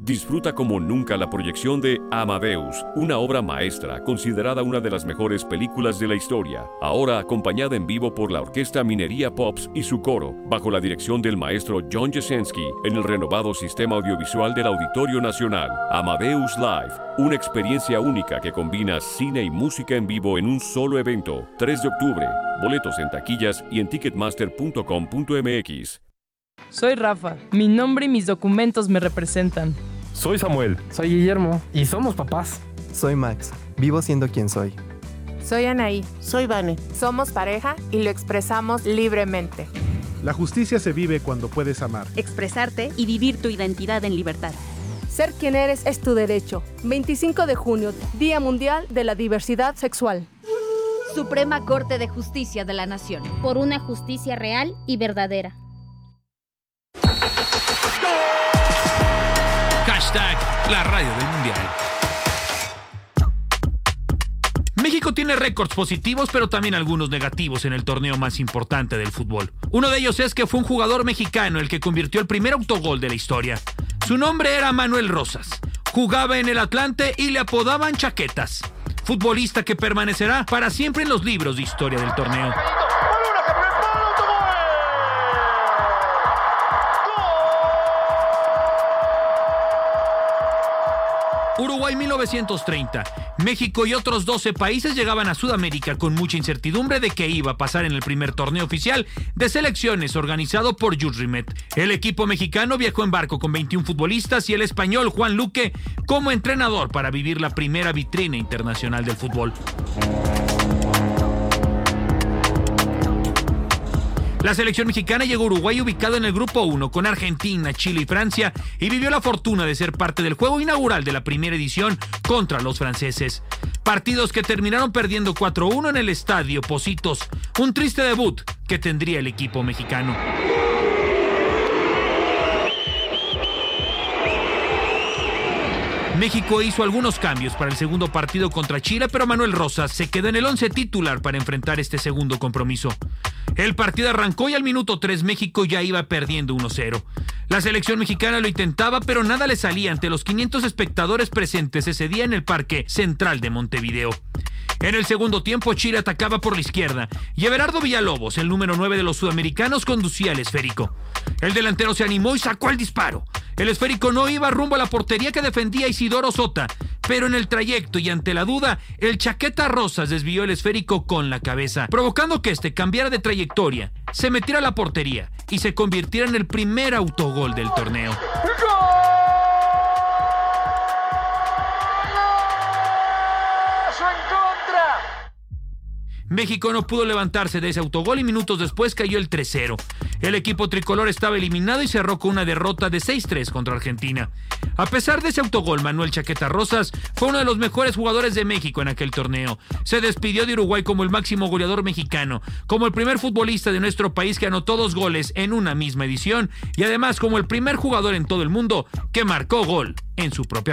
Disfruta como nunca la proyección de Amadeus, una obra maestra considerada una de las mejores películas de la historia, ahora acompañada en vivo por la Orquesta Minería Pops y su coro, bajo la dirección del maestro John Jasenski, en el renovado sistema audiovisual del Auditorio Nacional. Amadeus Live, una experiencia única que combina cine y música en vivo en un solo evento. 3 de octubre, boletos en taquillas y en ticketmaster.com.mx. Soy Rafa, mi nombre y mis documentos me representan. Soy Samuel. Soy Guillermo y somos papás. Soy Max, vivo siendo quien soy. Soy Anaí. Soy Vane. Somos pareja y lo expresamos libremente. La justicia se vive cuando puedes amar, expresarte y vivir tu identidad en libertad. Ser quien eres es tu derecho. 25 de junio, Día Mundial de la Diversidad Sexual. Suprema Corte de Justicia de la Nación. Por una justicia real y verdadera. Hashtag la radio del mundial. México tiene récords positivos, pero también algunos negativos en el torneo más importante del fútbol. Uno de ellos es que fue un jugador mexicano el que convirtió el primer autogol de la historia. Su nombre era Manuel Rosas. Jugaba en el Atlante y le apodaban Chaquetas. Futbolista que permanecerá para siempre en los libros de historia del torneo. Uruguay 1930. México y otros 12 países llegaban a Sudamérica con mucha incertidumbre de qué iba a pasar en el primer torneo oficial de selecciones organizado por Jules Rimet. El equipo mexicano viajó en barco con 21 futbolistas y el español Juan Luque como entrenador para vivir la primera vitrina internacional del fútbol. La selección mexicana llegó a Uruguay ubicado en el grupo 1 con Argentina, Chile y Francia y vivió la fortuna de ser parte del juego inaugural de la primera edición contra los franceses. Partidos que terminaron perdiendo 4-1 en el estadio Pocitos, un triste debut que tendría el equipo mexicano. México hizo algunos cambios para el segundo partido contra Chile, pero Manuel Rosas se quedó en el 11 titular para enfrentar este segundo compromiso. El partido arrancó y al minuto 3 México ya iba perdiendo 1-0. La selección mexicana lo intentaba, pero nada le salía ante los 500 espectadores presentes ese día en el Parque Central de Montevideo. En el segundo tiempo, Chile atacaba por la izquierda y Everardo Villalobos, el número 9 de los sudamericanos, conducía el esférico. El delantero se animó y sacó el disparo. El esférico no iba rumbo a la portería que defendía Isidoro Sota, pero en el trayecto y ante la duda, el Chaqueta Rosas desvió el esférico con la cabeza, provocando que este cambiara de trayectoria, se metiera a la portería y se convirtiera en el primer autogol del torneo. México no pudo levantarse de ese autogol y minutos después cayó el 3-0. El equipo tricolor estaba eliminado y cerró con una derrota de 6-3 contra Argentina. A pesar de ese autogol, Manuel Chaqueta Rosas fue uno de los mejores jugadores de México en aquel torneo. Se despidió de Uruguay como el máximo goleador mexicano, como el primer futbolista de nuestro país que anotó 2 goles en una misma edición y además como el primer jugador en todo el mundo que marcó gol en su propia